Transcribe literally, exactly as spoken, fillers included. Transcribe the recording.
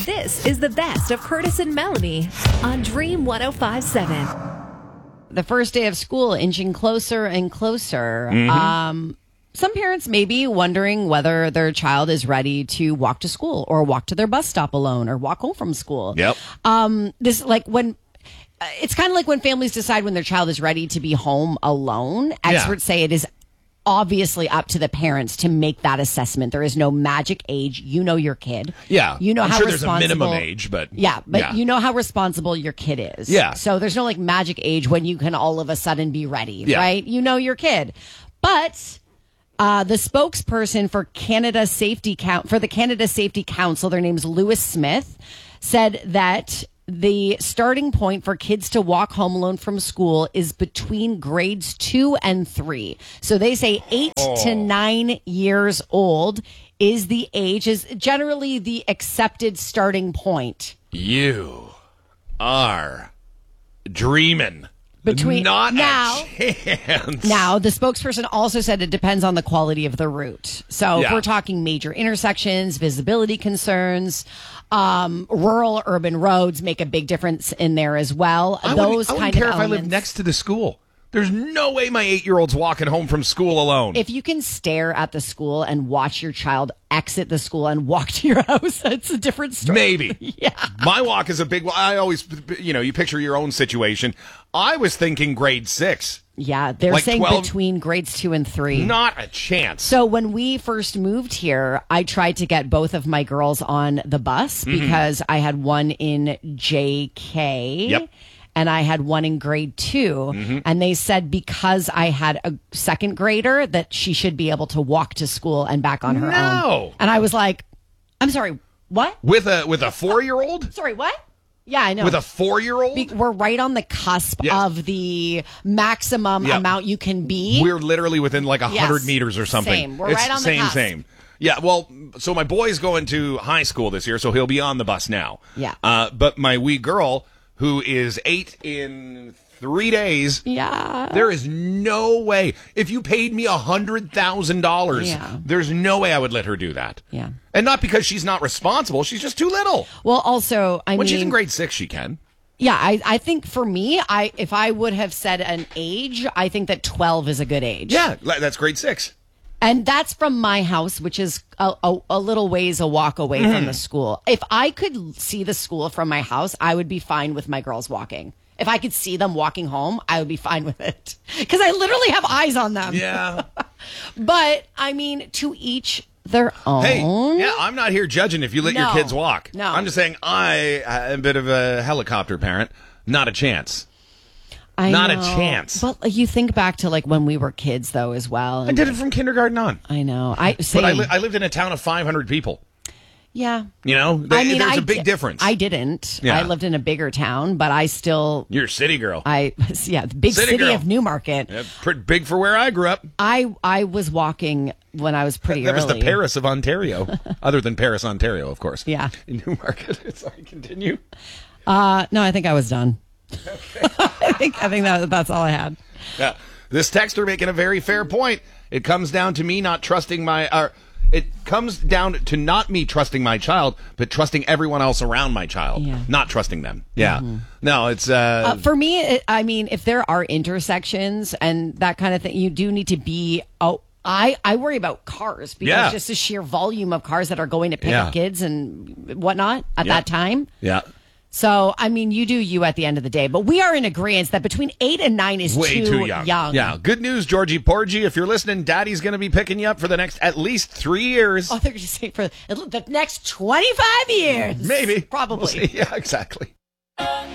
This is the best of Curtis and Melanie on Dream one oh five point seven. The first day of school inching closer and closer. Mm-hmm. Um, some parents may be wondering whether their child is ready to walk to school or walk to their bus stop alone or walk home from school. Yep. Um, this like when uh, it's kind of like when families decide when their child is ready to be home alone. Experts say it is obviously up to the parents to make that assessment. There is no magic age. You know your kid. Yeah. You know I'm how sure there's a responsible. minimum age, but Yeah, but yeah. you know how responsible your kid is. Yeah. So there's no like magic age when you can all of a sudden be ready, Yeah. right? You know your kid. But uh, the spokesperson for Canada Safety Count for the Canada Safety Council, their name's Lewis Smith, said that the starting point for kids to walk home alone from school is between grades two and three. So they say eight Oh. to nine years old is the age, is generally the accepted starting point. You are dreaming. Between- Not now- a chance. Now, the spokesperson also said it depends on the quality of the route. So if Yeah. we're talking major intersections, visibility concerns, um, rural, urban roads make a big difference in there as well. I Those wouldn't, I kind wouldn't care of if I lived elements. next to the school. There's no way my eight-year-old's walking home from school alone. If you can stare at the school and watch your child exit the school and walk to your house, it's a different story. Maybe. Yeah. My walk is a big one. I always, you know, you picture your own situation. I was thinking grade six. Yeah, they're Like saying twelve between grades two and three. Not a chance. So when we first moved here, I tried to get both of my girls on the bus because I had one in J K Yep. and I had one in grade two. And they said because I had a second grader that she should be able to walk to school and back on her No. own. And I was like, I'm sorry, what? With a with a four-year-old? Sorry, what? Yeah, I know. With a four-year-old? Be- we're right on the cusp Yes. of the maximum Yep. amount you can be. We're literally within like a Yes. hundred meters or something. Same. We're it's right on the same, cusp. same. Yeah. Well, so my boy's going to high school this year, so he'll be on the bus now. Yeah. Uh, but my wee girl, who is eight in three days, Yeah. there is no way. If you paid me a hundred thousand dollars, Yeah. there's no way I would let her do that. Yeah. And not because she's not responsible; she's just too little. Well, also, I When mean, she's in grade six, she can. yeah, I, I think for me, I if I would have said an age, I think that twelve is a good age. Yeah, li- that's grade six. And that's from my house, which is a, a, a little ways a walk away Mm-hmm. from the school. If I could see the school from my house, I would be fine with my girls walking. If I could see them walking home, I would be fine with it. Because I literally have eyes on them. Yeah. But, I mean, to each their own. Hey, yeah, I'm not here judging if you let your No. kids walk. No. I'm just saying I am a bit of a helicopter parent. Not a chance. I not a know. chance. But like, you think back to like when we were kids, though, as well. I did it from kindergarten on. I know. I same. But I, li- I lived in a town of five hundred people. yeah. You know, Th- I mean, there's I a big di- difference. I didn't. Yeah. I lived in a bigger town, but I still. You're a city girl. I yeah, the big City city, girl. of Newmarket. Yeah, pretty big for where I grew up. I I was walking when I was pretty That was early. the Paris of Ontario, other than Paris, Ontario, of course. Yeah. In Newmarket. Sorry, continue. Uh, no, I think I was done. I think I think that that's all I had. Yeah. This texter making a very fair point. It comes down to me not trusting my. Uh, it comes down to not me trusting my child, but trusting everyone else around my child. Yeah. Not trusting them. Yeah. No, it's. Uh, Uh, for me, it, I mean, if there are intersections and that kind of thing, you do need to be. Oh, I I worry about cars because Yeah. just the sheer volume of cars that are going to pick Yeah. up kids and whatnot at Yeah. that time. yeah. So, I mean, you do you at the end of the day, but we are in agreement that between eight and nine is Way too, too young. Yeah. Good news, Georgie Porgy. If you're listening, Daddy's going to be picking you up for the next at least three years. Oh, they're going to say for the next twenty-five years. Maybe. Probably. We'll see. Yeah, exactly.